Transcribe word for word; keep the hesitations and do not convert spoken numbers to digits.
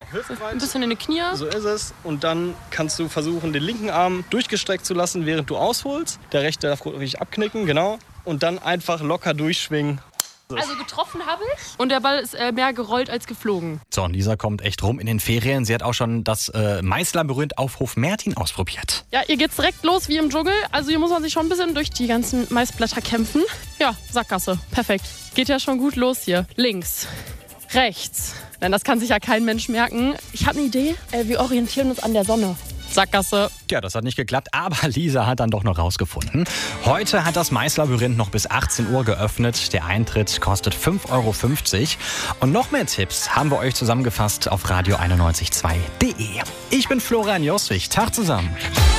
hüftbreit. Ein bisschen in die Knie. So ist es. Und dann kannst du versuchen, den linken Arm durchgestreckt zu lassen, während du ausholst. Der rechte darf richtig abknicken, genau. Und dann einfach locker durchschwingen. Also getroffen habe ich und der Ball ist äh, mehr gerollt als geflogen. So, und Lisa kommt echt rum in den Ferien. Sie hat auch schon das äh, Maislabyrinth auf Hof Mertin ausprobiert. Ja, hier geht's direkt los wie im Dschungel. Also hier muss man sich schon ein bisschen durch die ganzen Maisblätter kämpfen. Ja, Sackgasse. Perfekt. Geht ja schon gut los hier. Links, rechts. Nein, das kann sich ja kein Mensch merken. Ich habe eine Idee. Äh, wir orientieren uns an der Sonne. Sackgasse. Ja, das hat nicht geklappt, aber Lisa hat dann doch noch rausgefunden. Heute hat das Maislabyrinth noch bis achtzehn Uhr geöffnet. Der Eintritt kostet fünf Euro fünfzig. Und noch mehr Tipps haben wir euch zusammengefasst auf radio einundneunzig Komma zwei punkt de. Ich bin Florian Joswig. Tag zusammen.